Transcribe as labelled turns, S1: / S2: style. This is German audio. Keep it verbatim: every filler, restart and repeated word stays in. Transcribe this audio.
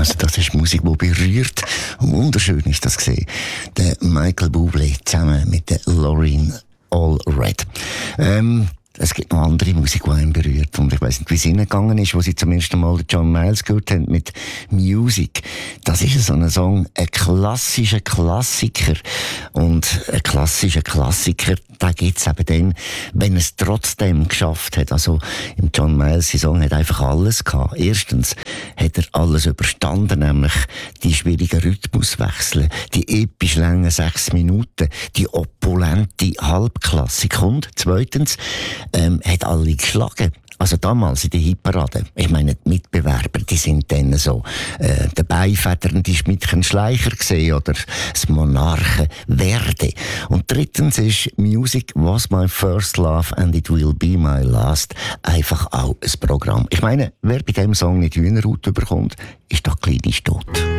S1: Also das ist Musik, die berührt. Wunderschön ist das gesehen. Der Michael Bublé zusammen mit der Lauryn Allred. Ähm, Es gibt noch andere Musik, die einen berührt. Und ich weiss nicht, wie es ihnen gegangen ist, wo sie zum ersten Mal John Miles gehört haben mit Music. Das ist so ein Song, ein klassischer Klassiker. Und ein klassischer Klassiker, den gibt's eben dann, wenn es trotzdem geschafft hat. Also, im John Miles Song hat einfach alles gehabt. Erstens hat er alles überstanden, nämlich die schwierigen Rhythmuswechsel, die episch langen sechs Minuten, die opulente Halbklassik. Und zweitens, Ähm, hat alle geschlagen. Also damals in der Hitparade. Ich meine, die Mitbewerber, die sind dann so, äh, der beifedernde Schmidtchen Schleicher gesehen oder das Monarchen Verdi. Und drittens ist Music was my first love and it will be my last einfach auch ein Programm. Ich meine, wer bei dem Song nicht Hühnerhaut bekommt, ist doch kleine Stott.